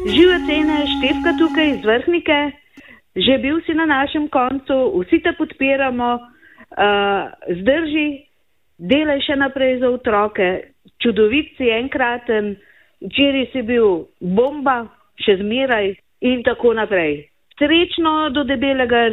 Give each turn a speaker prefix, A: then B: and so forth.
A: Živa cena, Štefka tukaj iz Vrhnike, že bil si na našem koncu, vsi te podpiramo, zdrži, delaj še naprej za otroke, čudovit si enkraten, včeraj si bil bomba, še zmeraj in tako naprej. Srečno do debelega